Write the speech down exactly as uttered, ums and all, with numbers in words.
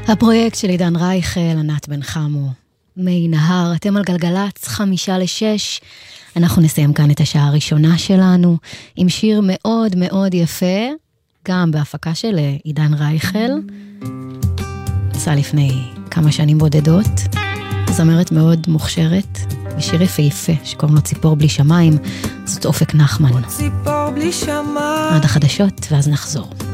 הפרויקט של עידן רייכל, ענת בן חמו, מי נהר, אתם על גלגלץ, חמישה לשש. אנחנו נסיים כאן את השעה הראשונה שלנו, עם שיר מאוד מאוד יפה, גם בהפקה של עידן רייכל. עשה לפני כמה שנים בודדות, זמרת מאוד מוכשרת, ושיר יפה יפה, שקוראים לו ציפור בלי שמיים, זאת אופק נחמן. ציפור בלי שמיים. עד החדשות, ואז נחזור.